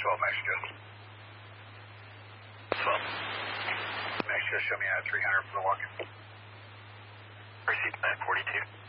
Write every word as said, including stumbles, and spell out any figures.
twelve, Mexico. twelve. Mexico, show me out three hundred for the walk-in. Received nine forty-two.